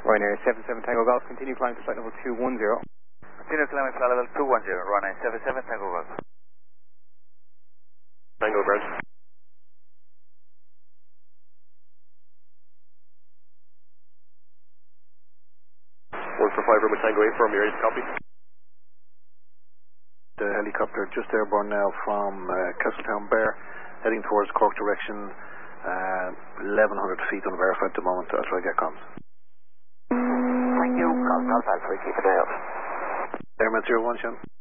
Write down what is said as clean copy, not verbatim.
Ryanair 77 Tango Golf, continue climbing to flight level 210. Continue climbing flight level 210, Ryanair 77 Tango Golf. Tango Bird. 145 Room Tango 8 from your ready to copy. The helicopter just airborne now from Castletown Bear, heading towards Cork direction, 1100 feet unverified at the moment. I'll try to get comms. Thank you. Golf Alpha, we keep it out. Airman 01, Sean.